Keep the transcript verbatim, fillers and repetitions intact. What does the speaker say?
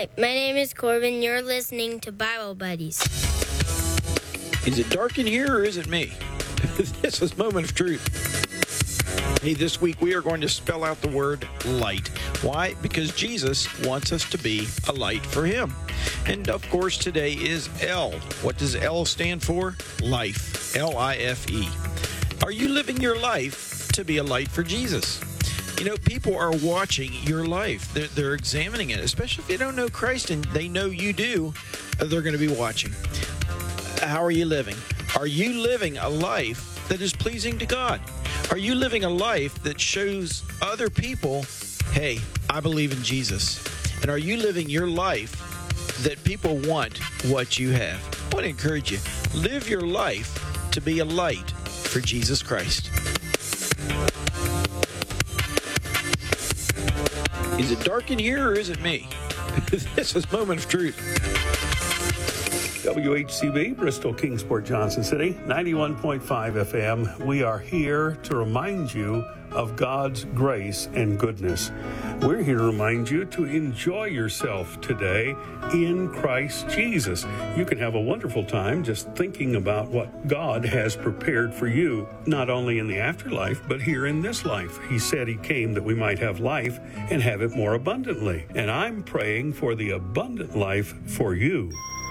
Hi, my name is Corbin. You're listening to Bible Buddies. Is it dark in here or is it me? This is Moment of Truth. Hey, this week we are going to spell out the word light. Why? Because Jesus wants us to be a light for him. And of course today is L. What does L stand for? Life. L I F E. Are you living your life to be a light for Jesus? You know, people are watching your life. They're, they're examining it, especially if they don't know Christ and they know you do. They're going to be watching. How are you living? Are you living a life that is pleasing to God? Are you living a life that shows other people, hey, I believe in Jesus? And are you living your life that people want what you have? I want to encourage you, live your life to be a light for Jesus Christ. Is it dark in here or is it me? This is Moment of Truth. W H C B, Bristol, Kingsport, Johnson City, ninety-one point five F M. We are here to remind you of God's grace and goodness. We're here to remind you to enjoy yourself today in Christ Jesus. You can have a wonderful time just thinking about what God has prepared for you, not only in the afterlife, but here in this life. He said he came that we might have life and have it more abundantly. And I'm praying for the abundant life for you.